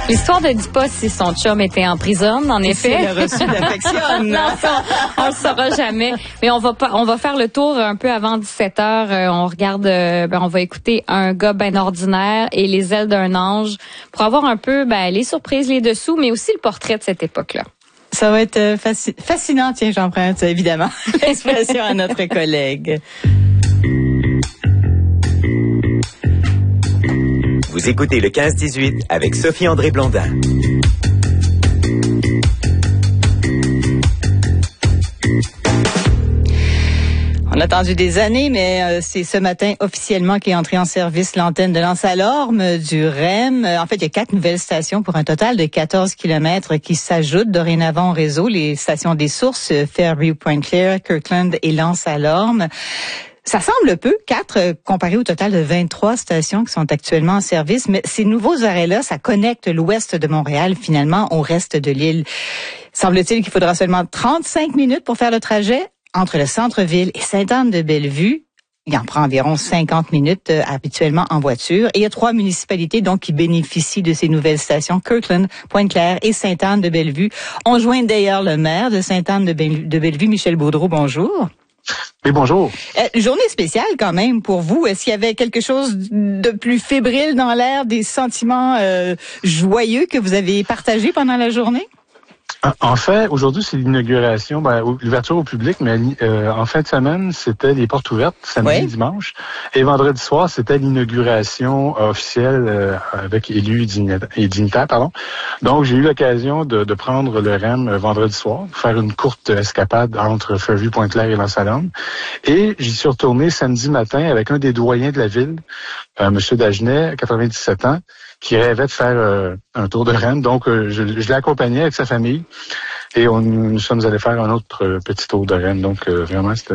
L'histoire ne dit pas si son chum était en prison, en effet. Si elle a reçu l'affection. Non, ça, on le saura jamais. Mais on va faire le tour un peu avant 17h. On regarde, on va écouter Un gars ben ordinaire et Les ailes d'un ange pour avoir un peu les surprises, les dessous, mais aussi le portrait de cette époque-là. Ça va être fascinant. Tiens, j'emprunte évidemment l'expression à notre collègue. Vous écoutez le 15-18 avec Sophie-André Blondin. On a attendu des années, mais c'est ce matin officiellement qu'est entrée en service l'antenne de Lens-à-Lorme du REM. En fait, il y a 4 nouvelles stations pour un total de 14 kilomètres qui s'ajoutent dorénavant au réseau. Les stations des sources, Fairview, Pointe-Claire, Kirkland et Lens-à-Lorme. Ça semble peu, 4 comparé au total de 23 stations qui sont actuellement en service, mais ces nouveaux arrêts-là, ça connecte l'ouest de Montréal finalement au reste de l'île. Semble-t-il qu'il faudra seulement 35 minutes pour faire le trajet entre le centre-ville et Sainte-Anne-de-Bellevue. Il en prend environ 50 minutes habituellement en voiture. Et il y a 3 municipalités donc qui bénéficient de ces nouvelles stations, Kirkland, Pointe-Claire et Sainte-Anne-de-Bellevue. On joint d'ailleurs le maire de Sainte-Anne-de-Bellevue, Michel Boudreau. Bonjour. Oui, bonjour. Journée spéciale quand même pour vous. Est-ce qu'il y avait quelque chose de plus fébrile dans l'air, des sentiments joyeux que vous avez partagés pendant la journée? En fait, aujourd'hui, c'est l'inauguration, l'ouverture au public, mais en fin de semaine, c'était les portes ouvertes, samedi et dimanche. Et vendredi soir, c'était l'inauguration officielle avec élus et dignitaires, pardon. Donc, j'ai eu l'occasion de prendre le REM vendredi soir, faire une courte escapade entre Fairview, Pointe-Claire et Lens-à-Lorme. Et j'y suis retourné samedi matin avec un des doyens de la ville, M. Dagenet, 97 ans, qui rêvait de faire un tour de REM. Donc, je l'ai accompagné avec sa famille et nous sommes allés faire un autre petit tour de REM. Donc, vraiment, c'était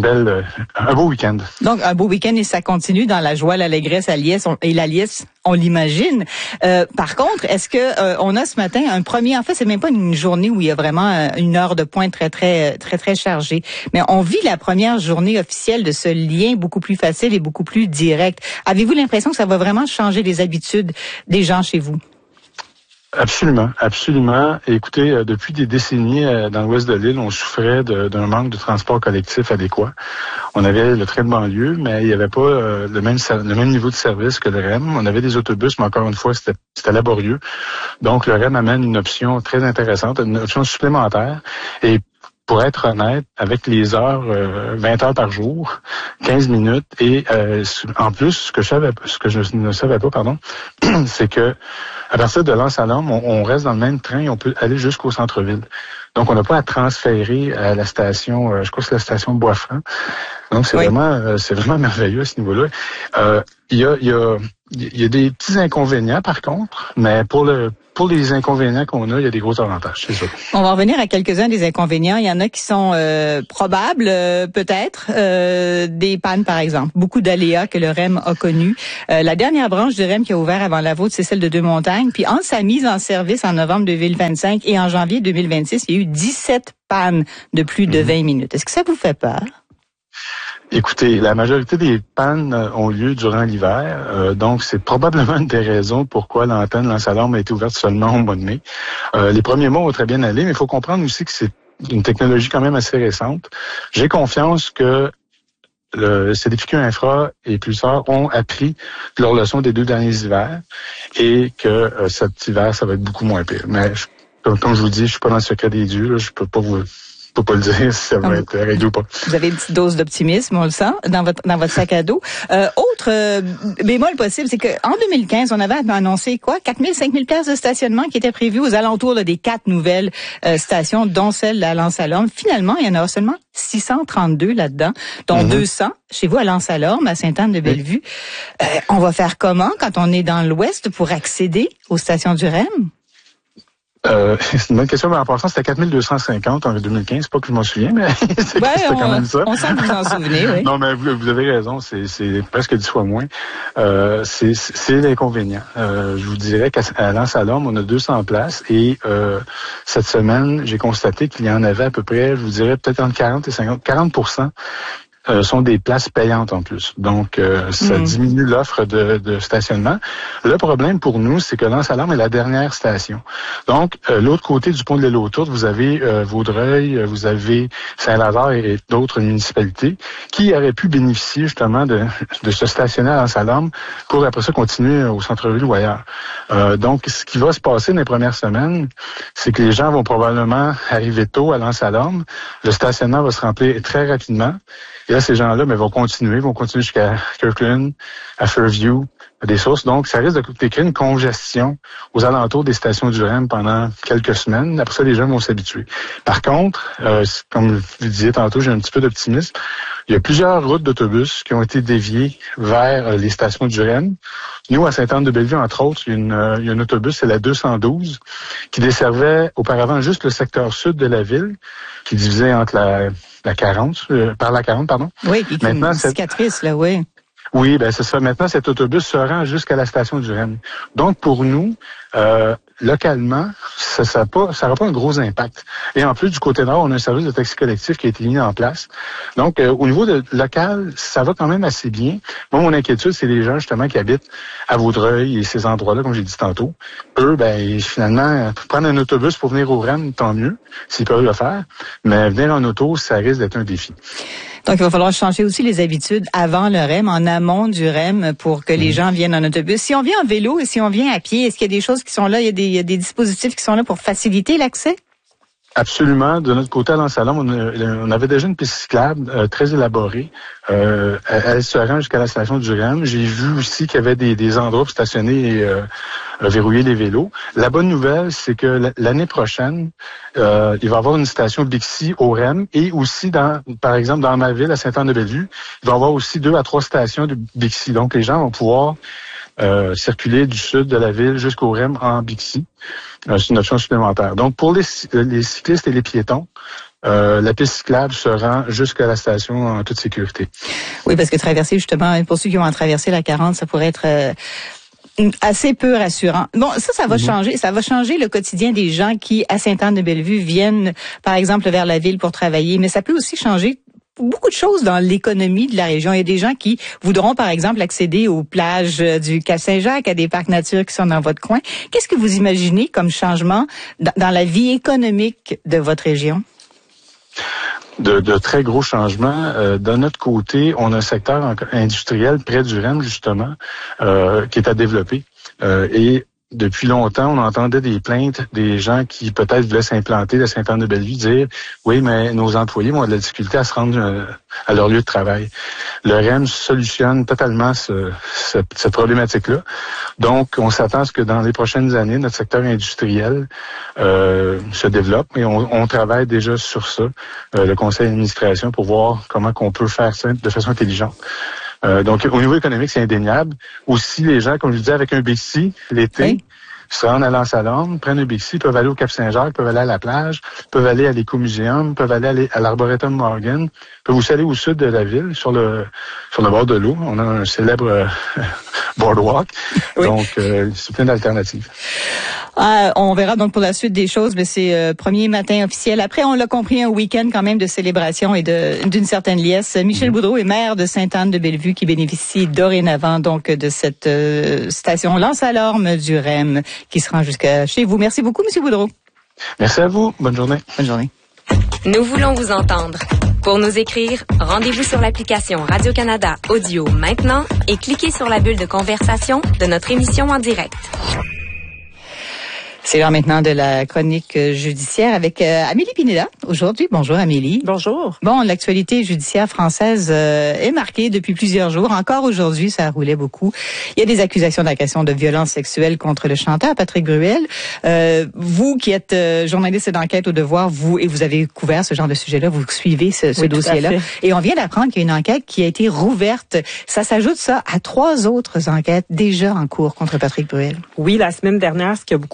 un beau week-end. Donc, un beau week-end et ça continue dans la joie, l'allégresse et la liesse, on l'imagine. Par contre, est-ce que on a ce matin un premier, en fait, c'est même pas une journée où il y a vraiment une heure de pointe très chargée, mais on vit la première journée officielle de ce lien beaucoup plus facile et beaucoup plus direct. Avez-vous l'impression que ça va vraiment changer les habitudes des gens chez vous? Absolument, absolument. Écoutez, depuis des décennies, dans l'ouest de l'île, on souffrait d'un manque de transport collectif adéquat. On avait le train de banlieue, mais il n'y avait pas le même niveau de service que le REM. On avait des autobus, mais encore une fois, c'était laborieux. Donc, le REM amène une option très intéressante, une option supplémentaire. Et pour être honnête, avec les heures, 20 heures par jour, 15 minutes, et en plus, ce que je ne savais pas, c'est que à partir de Lens-à-Lorme, on reste dans le même train et on peut aller jusqu'au centre-ville. Donc, on n'a pas à transférer à la station, je crois que c'est la station Bois-Franc. Donc, c'est vraiment merveilleux à ce niveau-là. Il y a des petits inconvénients, par contre, mais pour les inconvénients qu'on a, il y a des gros avantages, c'est ça. On va revenir à quelques-uns des inconvénients. Il y en a qui sont probables, peut-être, des pannes, par exemple. Beaucoup d'aléas que le REM a connus. La dernière branche du REM qui a ouvert avant la vôtre, c'est celle de Deux-Montagnes. Puis, entre sa mise en service en novembre 2025 et en janvier 2026, il y a eu 17 pannes de plus de 20 minutes. Est-ce que ça vous fait peur? Écoutez, la majorité des pannes ont lieu durant l'hiver, donc c'est probablement une des raisons pourquoi l'antenne Lens-à-Lorme a été ouverte seulement au mois de mai. Les premiers mois ont très bien allé, mais il faut comprendre aussi que c'est une technologie quand même assez récente. J'ai confiance que CDPQ Infra et Pulsar ont appris leur leçon des 2 derniers hivers et que cet hiver, ça va être beaucoup moins pire. Mais comme je vous dis, je suis pas dans le secret des dieux, là, je peux pas le dire si ça va être réglé ou pas. Vous avez une petite dose d'optimisme, on le sent, dans votre sac à dos. Autre bémol possible, c'est qu'en 2015, on avait annoncé 4 000, 5 000 places de stationnement qui étaient prévues aux alentours des 4 nouvelles stations, dont celle à Lens-à-Lorme. Finalement, il y en aura seulement 632 là-dedans, dont 200 chez vous à Lens-à-Lorme, à Sainte-Anne-de-Bellevue. On va faire comment quand on est dans l'ouest pour accéder aux stations du REM? C'est une bonne question, mais en passant, c'était 4250 en 2015, pas que je m'en souviens, mais c'était quand même ça. On sent que vous en souvenez, oui. Non, mais vous avez raison, c'est presque 10 fois moins. C'est l'inconvénient. Je vous dirais qu'à Lens-à-Lorme, on a 200 places et cette semaine, j'ai constaté qu'il y en avait à peu près, je vous dirais peut-être entre 40 et 50, 40% sont des places payantes en plus. Donc, ça diminue l'offre de stationnement. Le problème pour nous, c'est que Lance-Alarme est la dernière station. Donc, l'autre côté du pont de l'île aux Tourtes, vous avez Vaudreuil, vous avez Saint-Lazare et d'autres municipalités qui auraient pu bénéficier justement de se stationner à Lance-Alarme pour après ça continuer au centre-ville ou ailleurs. Donc, ce qui va se passer dans les premières semaines, c'est que les gens vont probablement arriver tôt à Lance-Alarme. Le stationnement va se remplir très rapidement. Et là, ces gens-là vont continuer jusqu'à Kirkland, à Fairview, à des sources. Donc, ça risque de créer une congestion aux alentours des stations du REM pendant quelques semaines. Après ça, les gens vont s'habituer. Par contre, comme je vous disais tantôt, j'ai un petit peu d'optimisme. Il y a plusieurs routes d'autobus qui ont été déviées vers les stations du REM. Nous, à Sainte-Anne-de-Bellevue, entre autres, il y a un autobus, c'est la 212, qui desservait auparavant juste le secteur sud de la ville, qui divisait entre la 40, par la 40, pardon. Oui, qui est une cicatrice, là, oui. Oui, ben c'est ça. Maintenant, cet autobus se rend jusqu'à la station du REM. Donc, pour nous, localement, ça n'aura pas un gros impact. Et en plus, du côté nord, on a un service de taxi collectif qui a été mis en place. Donc, au niveau local, ça va quand même assez bien. Moi, mon inquiétude, c'est les gens, justement, qui habitent à Vaudreuil et ces endroits-là, comme j'ai dit tantôt. Eux, finalement, prendre un autobus pour venir au REM, tant mieux, s'ils peuvent le faire. Mais venir en auto, ça risque d'être un défi. Donc, il va falloir changer aussi les habitudes avant le REM, en amont du REM, pour que les gens viennent en autobus. Si on vient en vélo et si on vient à pied, est-ce qu'il y a des choses qui sont là, il y a des dispositifs qui sont là pour faciliter l'accès? Absolument. De notre côté, à Lance-Alarme, on avait déjà une piste cyclable très élaborée. Elle se rend jusqu'à la station du REM. J'ai vu aussi qu'il y avait des endroits pour stationner et verrouiller les vélos. La bonne nouvelle, c'est que l'année prochaine, il va y avoir une station Bixi au REM et aussi, par exemple, dans ma ville, à Sainte-Anne-de-Bellevue, il va y avoir aussi 2 à 3 stations de Bixi. Donc, les gens vont pouvoir circuler du sud de la ville jusqu'au REM en Bixi. C'est une option supplémentaire. Donc, pour les cyclistes et les piétons, la piste cyclable se rend jusqu'à la station en toute sécurité. Oui, parce que traverser, justement, pour ceux qui vont en traverser la 40, ça pourrait être assez peu rassurant. Bon, ça va changer. Ça va changer le quotidien des gens qui, à Sainte-Anne-de-Bellevue, viennent, par exemple, vers la ville pour travailler. Mais ça peut aussi changer beaucoup de choses dans l'économie de la région. Il y a des gens qui voudront, par exemple, accéder aux plages du Cap-Saint-Jacques, à des parcs nature qui sont dans votre coin. Qu'est-ce que vous imaginez comme changement dans la vie économique de votre région? De très gros changements. De notre côté, on a un secteur industriel près du REM, justement, qui est à développer. Et depuis longtemps, on entendait des plaintes des gens qui peut-être voulaient s'implanter à Sainte-Anne-de-Bellevue dire « Oui, mais nos employés vont avoir de la difficulté à se rendre à leur lieu de travail. » Le REM solutionne totalement cette problématique-là. Donc, on s'attend à ce que dans les prochaines années, notre secteur industriel se développe et on travaille déjà sur ça, le conseil d'administration, pour voir comment on peut faire ça de façon intelligente. Donc, au niveau économique, c'est indéniable. Aussi, les gens, comme je disais, avec un Bixi, l'été, se rendent à Lance-Alarme, prennent un Bixi, peuvent aller au Cap-Saint-Jacques, peuvent aller à la plage, peuvent aller à l'Écomuséum, peuvent aller à l'Arboretum Morgan, peuvent aussi aller au sud de la ville, sur le bord de l'eau. On a un célèbre boardwalk. Oui. Donc, c'est plein d'alternatives. On verra donc pour la suite des choses, mais c'est premier matin officiel. Après, on l'a compris, un week-end quand même de célébration et d'une certaine liesse. Michel Boudreau est maire de Sainte-Anne-de-Bellevue qui bénéficie dorénavant donc de cette station Lance-Alarme du REM qui se rend jusqu'à chez vous. Merci beaucoup, M. Boudreau. Merci à vous. Bonne journée. Bonne journée. Nous voulons vous entendre. Pour nous écrire, rendez-vous sur l'application Radio-Canada Audio maintenant et cliquez sur la bulle de conversation de notre émission en direct. C'est l'heure maintenant de la chronique judiciaire avec Amélie Pineda aujourd'hui. Bonjour Amélie. Bonjour. Bon, l'actualité judiciaire française est marquée depuis plusieurs jours. Encore aujourd'hui, ça roulait beaucoup. Il y a des accusations d'agression de violence sexuelle contre le chanteur Patrick Bruel. Vous qui êtes journaliste d'enquête au Devoir, vous avez couvert ce genre de sujet-là, vous suivez ce dossier-là. Et on vient d'apprendre qu'il y a une enquête qui a été rouverte. Ça s'ajoute à 3 autres enquêtes déjà en cours contre Patrick Bruel. Oui, la semaine dernière, ce qui a beaucoup retenu l'attention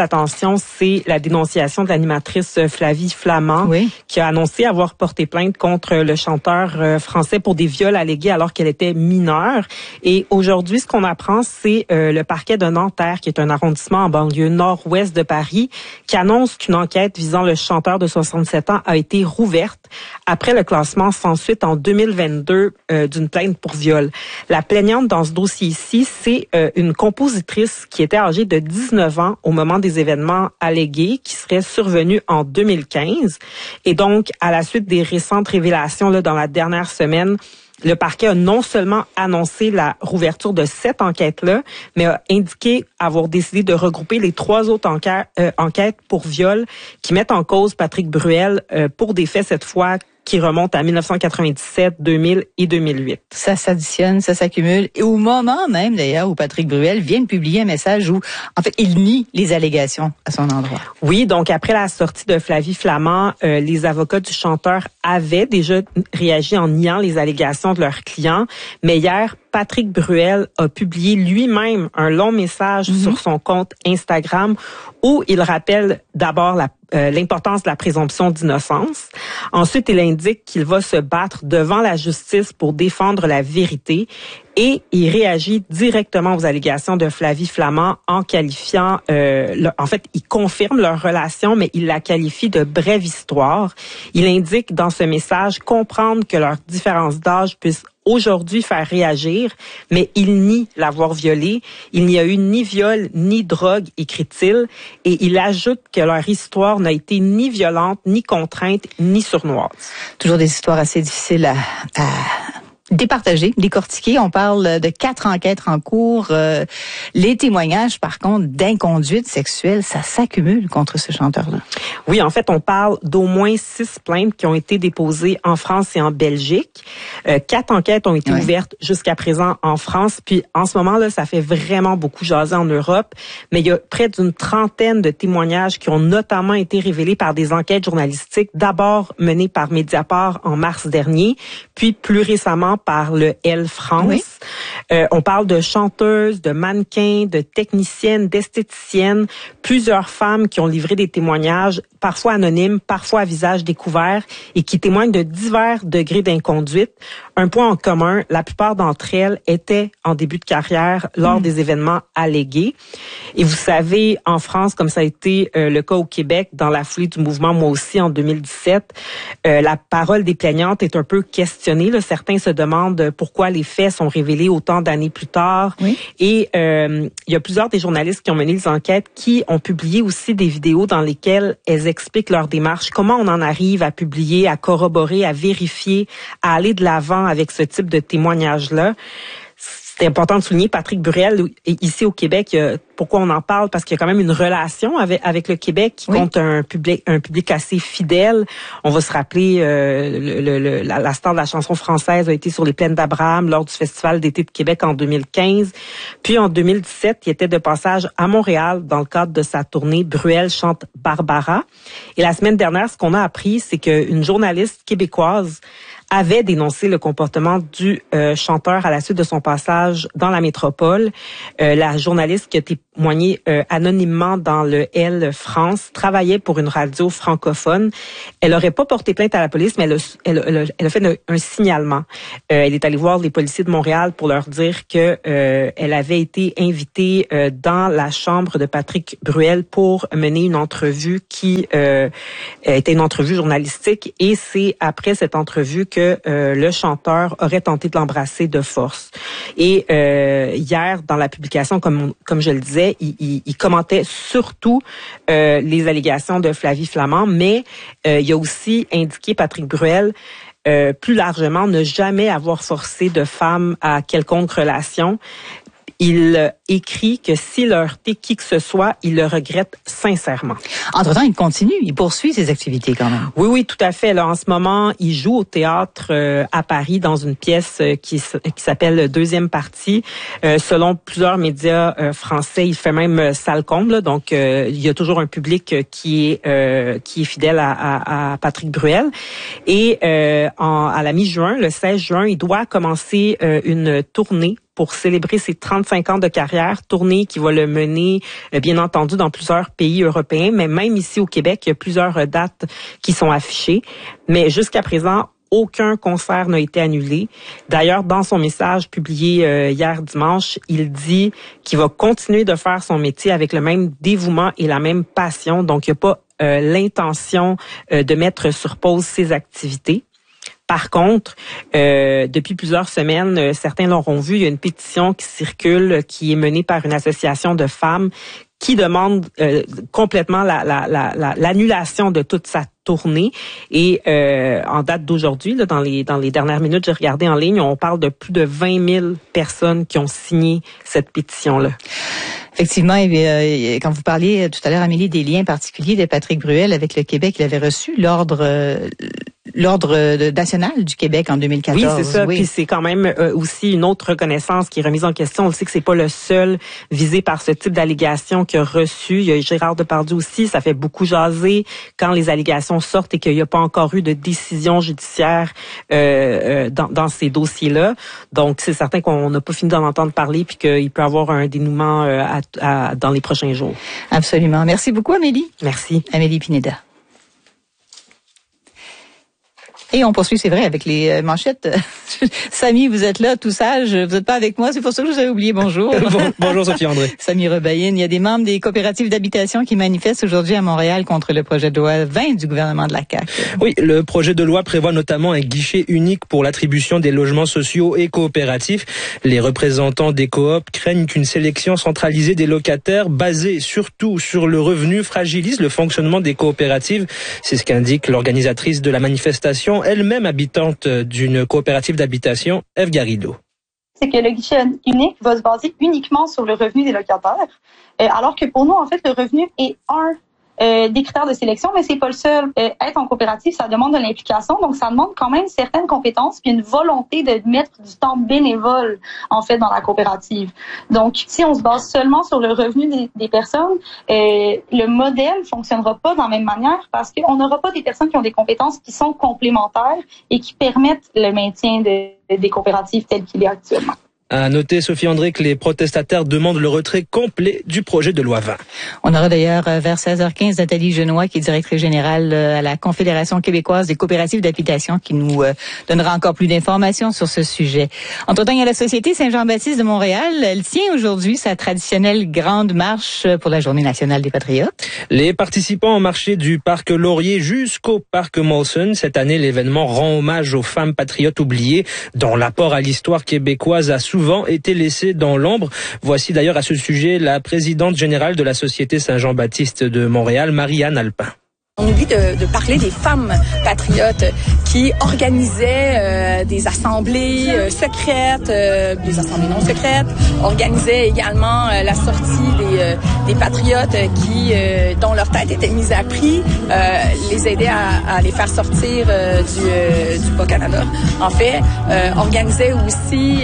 l'attention, c'est la dénonciation de l'animatrice Flavie Flament, qui a annoncé avoir porté plainte contre le chanteur français pour des viols allégués alors qu'elle était mineure. Et aujourd'hui, ce qu'on apprend, c'est le parquet de Nanterre, qui est un arrondissement en banlieue nord-ouest de Paris, qui annonce qu'une enquête visant le chanteur de 67 ans a été rouverte après le classement sans suite en 2022 d'une plainte pour viol. La plaignante dans ce dossier ici, c'est une compositrice qui était âgée de 19 ans au moment des événements allégués qui seraient survenus en 2015. Et donc, à la suite des récentes révélations là, dans la dernière semaine, le parquet a non seulement annoncé la rouverture de cette enquête-là, mais a indiqué avoir décidé de regrouper les 3 autres enquêtes pour viol qui mettent en cause Patrick Bruel pour des faits cette fois qui remontent à 1997, 2000 et 2008. Ça s'additionne, ça s'accumule. Et au moment même, d'ailleurs, où Patrick Bruel vient de publier un message où, en fait, il nie les allégations à son endroit. Oui, donc après la sortie de Flavie Flament, les avocats du chanteur avaient déjà réagi en niant les allégations de leurs clients. Mais hier, Patrick Bruel a publié lui-même un long message sur son compte Instagram où il rappelle d'abord l'importance de la présomption d'innocence. Ensuite, il indique qu'il va se battre devant la justice pour défendre la vérité. Et il réagit directement aux allégations de Flavie Flament en qualifiant, en fait, il confirme leur relation, mais il la qualifie de brève histoire. Il indique dans ce message comprendre que leur différence d'âge puisse aujourd'hui faire réagir, mais il nie l'avoir violée. Il n'y a eu ni viol, ni drogue, écrit-il. Et il ajoute que leur histoire n'a été ni violente, ni contrainte, ni sournoise. Toujours des histoires assez difficiles à départager, décortiquer. On parle de 4 enquêtes en cours. Les témoignages, par contre, d'inconduite sexuelle, ça s'accumule contre ce chanteur-là. Oui, en fait, on parle d'au moins 6 plaintes qui ont été déposées en France et en Belgique. 4 enquêtes ont été ouvertes jusqu'à présent en France. Puis, en ce moment, là, ça fait vraiment beaucoup jaser en Europe. Mais il y a près d'une trentaine de témoignages qui ont notamment été révélés par des enquêtes journalistiques, d'abord menées par Mediapart en mars dernier, puis plus récemment par le Elle France. On parle de chanteuses, de mannequins, de techniciennes, d'esthéticiennes, plusieurs femmes qui ont livré des témoignages, parfois anonymes, parfois à visage découvert, et qui témoignent de divers degrés d'inconduite. Un point en commun, la plupart d'entre elles étaient en début de carrière lors des événements allégués. Et vous savez, en France, comme ça a été le cas au Québec, dans la foulée du mouvement Moi aussi en 2017, la parole des plaignantes est un peu questionnée. Là. Certains se demandent pourquoi les faits sont révélés autant d'années plus tard. Et il y a plusieurs des journalistes qui ont mené des enquêtes qui ont publié aussi des vidéos dans lesquelles elles expliquent leur démarche, comment on en arrive à publier, à corroborer, à vérifier, à aller de l'avant avec ce type de témoignage-là. C'est important de souligner, Patrick Bruel, ici au Québec, pourquoi on en parle? Parce qu'il y a quand même une relation avec le Québec qui compte un public assez fidèle. On va se rappeler, la star de la chanson française a été sur les plaines d'Abraham lors du Festival d'été de Québec en 2015. Puis en 2017, il était de passage à Montréal dans le cadre de sa tournée Bruel chante Barbara. Et la semaine dernière, ce qu'on a appris, c'est qu'une journaliste québécoise avait dénoncé le comportement du chanteur à la suite de son passage dans la métropole. La journaliste qui a témoigné anonymement dans le Elle France travaillait pour une radio francophone. Elle n'aurait pas porté plainte à la police, mais elle a fait un signalement. Elle est allée voir les policiers de Montréal pour leur dire que elle avait été invitée dans la chambre de Patrick Bruel pour mener une entrevue qui était une entrevue journalistique. Et c'est après cette entrevue que le chanteur aurait tenté de l'embrasser de force. Et hier, dans la publication, comme je le disais, il commentait surtout les allégations de Flavie Flament, mais il a aussi indiqué, Patrick Bruel, plus largement, ne jamais avoir forcé de femme à quelconque relation. Il écrit que s'il a heurté qui que ce soit, il le regrette sincèrement. Entre-temps, il continue, il poursuit ses activités quand même. Oui, tout à fait. Là, en ce moment, il joue au théâtre à Paris dans une pièce qui s'appelle Deuxième partie. Selon plusieurs médias français, il fait même salle comble. Donc, il y a toujours un public qui est fidèle à Patrick Bruel. Et à la mi-juin, le 16 juin, il doit commencer une tournée pour célébrer ses 35 ans de carrière, tournée qui va le mener, bien entendu, dans plusieurs pays européens, mais même ici au Québec, il y a plusieurs dates qui sont affichées. Mais jusqu'à présent, aucun concert n'a été annulé. D'ailleurs, dans son message publié hier dimanche, il dit qu'il va continuer de faire son métier avec le même dévouement et la même passion. Donc, il n'y a pas l'intention de mettre sur pause ses activités. Par contre, depuis plusieurs semaines, certains l'auront vu, il y a une pétition qui circule, qui est menée par une association de femmes qui demande complètement l'annulation de toute sa tournée. Et en date d'aujourd'hui, là, dans les dernières minutes, j'ai regardé en ligne, on parle de plus de 20 000 personnes qui ont signé cette pétition-là. Effectivement, quand vous parliez tout à l'heure, Amélie, des liens particuliers de Patrick Bruel avec le Québec, il avait reçu l'ordre national du Québec en 2014. Oui, c'est ça. Oui. Puis c'est quand même aussi une autre reconnaissance qui est remise en question. On sait que c'est pas le seul visé par ce type d'allégations qu'il a reçu. Il y a Gérard Depardieu aussi. Ça fait beaucoup jaser quand les allégations sortent et qu'il n'y a pas encore eu de décision judiciaire dans ces dossiers-là. Donc, c'est certain qu'on n'a pas fini d'en entendre parler puis qu'il peut y avoir un dénouement dans les prochains jours. Absolument. Merci beaucoup, Amélie. Merci. Amélie Pineda. Et on poursuit, c'est vrai, avec les manchettes. Samy, vous êtes là, tout sage. Vous n'êtes pas avec moi, c'est pour ça que je vous avais oublié. Bonjour. Bonjour, Sophie André. Samy Rebaïne. Il y a des membres des coopératives d'habitation qui manifestent aujourd'hui à Montréal contre le projet de loi 20 du gouvernement de la CAQ. Oui, le projet de loi prévoit notamment un guichet unique pour l'attribution des logements sociaux et coopératifs. Les représentants des coops craignent qu'une sélection centralisée des locataires basée surtout sur le revenu fragilise le fonctionnement des coopératives. C'est ce qu'indique l'organisatrice de la manifestation, elle-même habitante d'une coopérative d'habitation, Ève Garrido. C'est que le guichet unique va se baser uniquement sur le revenu des locataires, alors que pour nous, en fait, le revenu est un des critères de sélection, mais c'est pas le seul. Être en coopérative, ça demande de l'implication, donc ça demande quand même certaines compétences puis une volonté de mettre du temps bénévole, en fait, dans la coopérative. Donc, si on se base seulement sur le revenu des personnes, le modèle fonctionnera pas de la même manière parce qu'on n'aura pas des personnes qui ont des compétences qui sont complémentaires et qui permettent le maintien des coopératives telles qu'il est actuellement. À noter, Sophie André, que les protestataires demandent le retrait complet du projet de loi 20. On aura d'ailleurs vers 16h15 Nathalie Genois, qui est directrice générale à la Confédération québécoise des coopératives d'habitation, qui nous donnera encore plus d'informations sur ce sujet. Entre-temps, il y a la Société Saint-Jean-Baptiste de Montréal. Elle tient aujourd'hui sa traditionnelle grande marche pour la Journée nationale des Patriotes. Les participants ont marché du parc Laurier jusqu'au parc Molson. Cette année, l'événement rend hommage aux femmes patriotes oubliées, dont l'apport à l'histoire québécoise a souvent été laissé dans l'ombre. Voici d'ailleurs à ce sujet la présidente générale de la Société Saint-Jean-Baptiste de Montréal, Marie-Anne Alpin. On oublie de parler des femmes patriotes qui organisaient des assemblées secrètes, des assemblées non secrètes, organisaient également la sortie des patriotes dont leur tête était mise à prix, les aider à les faire sortir du Bas-Canada. En fait, organisaient aussi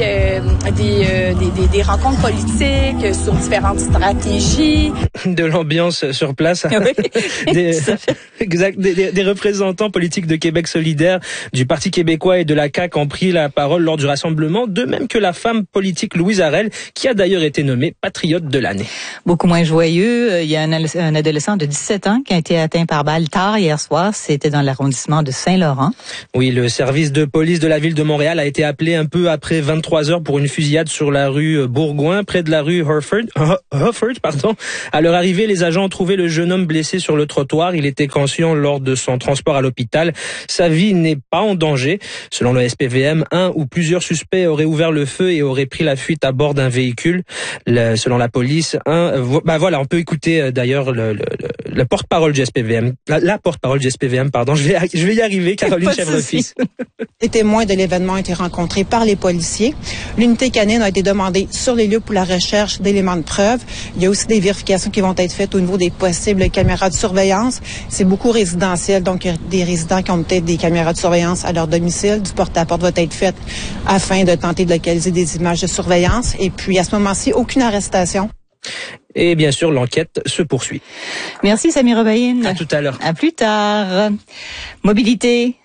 des rencontres politiques sur différentes stratégies. De l'ambiance sur place. Oui. Exact. Des représentants politiques de Québec solidaire, du Parti québécois et de la CAQ ont pris la parole lors du rassemblement, de même que la femme politique Louise Arel, qui a d'ailleurs été nommée patriote de l'année. Beaucoup moins joyeux. Il y a un adolescent de 17 ans qui a été atteint par balle tard hier soir. C'était dans l'arrondissement de Saint-Laurent. Oui, le service de police de la ville de Montréal a été appelé un peu après 23 heures pour une fusillade sur la rue Bourgoin, près de la rue Hufford. À leur arrivée, les agents ont trouvé le jeune homme blessé sur le trottoir. Il était conscient lors de son transport à l'hôpital. Sa vie n'est pas en danger. Selon le SPVM, un ou plusieurs suspects auraient ouvert le feu et auraient pris la fuite à bord d'un véhicule. Selon la police, on peut écouter d'ailleurs le porte-parole du SPVM. La porte-parole du SPVM, pardon. Je vais y arriver, Caroline Chèvrefils. Les témoins de l'événement ont été rencontrés par les policiers. L'unité canine a été demandée sur les lieux pour la recherche d'éléments de preuve. Il y a aussi des vérifications qui vont être faites au niveau des possibles caméras de surveillance. C'est beaucoup résidentiel, donc il y a des résidents qui ont peut-être des caméras de surveillance à leur domicile. Du porte-à-porte va être fait afin de tenter de localiser des images de surveillance. Et puis, à ce moment-ci, aucune arrestation. Et bien sûr, l'enquête se poursuit. Merci, Samy Rebaïne. À tout à l'heure. À plus tard. Mobilité.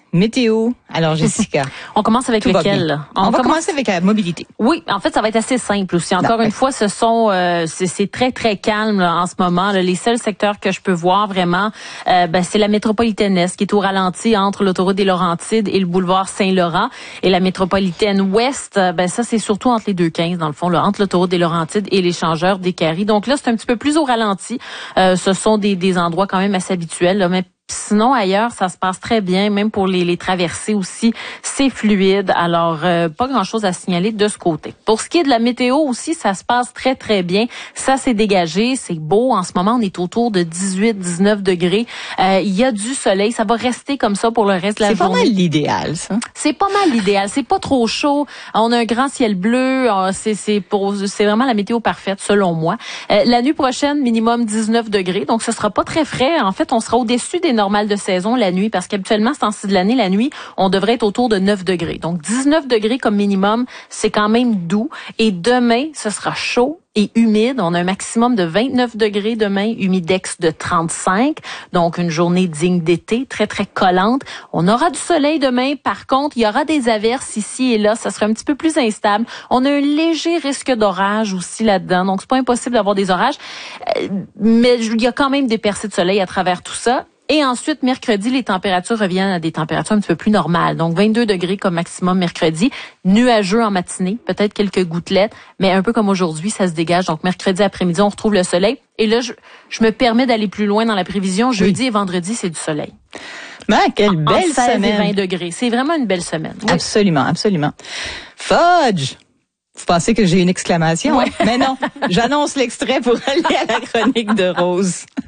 météo. Alors, Jessica. On commence avec lequel? On va commencer avec la mobilité. Oui, en fait, ça va être assez simple aussi. Encore une fois, c'est très, très calme là, en ce moment. Là. Les seuls secteurs que je peux voir vraiment, c'est la métropolitaine Est qui est au ralenti entre l'autoroute des Laurentides et le boulevard Saint-Laurent. Et la métropolitaine Ouest, ça, c'est surtout entre les 215, dans le fond, là, entre l'autoroute des Laurentides et l'échangeur des Caries. Donc là, c'est un petit peu plus au ralenti. Ce sont des endroits quand même assez habituels, là, mais sinon, ailleurs, ça se passe très bien, même pour les traversées aussi, c'est fluide. Alors, pas grand-chose à signaler de ce côté. Pour ce qui est de la météo aussi, ça se passe très, très bien. Ça s'est dégagé, c'est beau. En ce moment, on est autour de 18-19 degrés. Il y a du soleil, ça va rester comme ça pour le reste de la journée. C'est pas mal l'idéal, ça. C'est pas mal l'idéal. C'est pas trop chaud. On a un grand ciel bleu. C'est vraiment la météo parfaite, selon moi. La nuit prochaine, minimum 19 degrés. Donc, ce sera pas très frais. En fait, on sera au-dessus des normales de saison la nuit, parce qu'habituellement, ce temps-ci de l'année, la nuit, on devrait être autour de 9 degrés. Donc, 19 degrés comme minimum, c'est quand même doux. Et demain, ce sera chaud et humide. On a un maximum de 29 degrés demain, humidex de 35. Donc, une journée digne d'été, très, très collante. On aura du soleil demain. Par contre, il y aura des averses ici et là. Ça sera un petit peu plus instable. On a un léger risque d'orage aussi là-dedans. Donc, c'est pas impossible d'avoir des orages. Mais il y a quand même des percées de soleil à travers tout ça. Et ensuite, mercredi, les températures reviennent à des températures un petit peu plus normales. Donc, 22 degrés comme maximum mercredi. Nuageux en matinée, peut-être quelques gouttelettes, mais un peu comme aujourd'hui, ça se dégage. Donc, mercredi après-midi, on retrouve le soleil. Et là, je me permets d'aller plus loin dans la prévision. Jeudi et vendredi, c'est du soleil. Quelle belle 16 semaine. Et 20 degrés. C'est vraiment une belle semaine. Oui. Absolument, absolument. Fudge! Vous pensez que j'ai une exclamation? Ouais. Mais non, j'annonce l'extrait pour aller à la chronique de Rose.